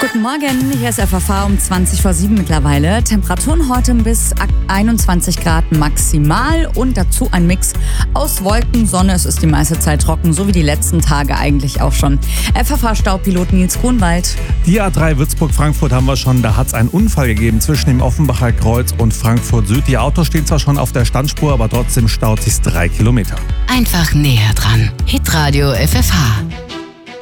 Guten Morgen, hier ist FFH um 20 vor 7 mittlerweile. Temperaturen heute bis 21 Grad maximal und dazu ein Mix aus Wolken, Sonne. Es ist die meiste Zeit trocken, so wie die letzten Tage eigentlich auch schon. FFH-Staupilot Nils Grunwald. Die A3 Würzburg-Frankfurt haben wir schon. Da hat es einen Unfall gegeben zwischen dem Offenbacher Kreuz und Frankfurt Süd. Die Autos stehen zwar schon auf der Standspur, aber trotzdem staut sich 3 Kilometer. Einfach näher dran. Hitradio FFH.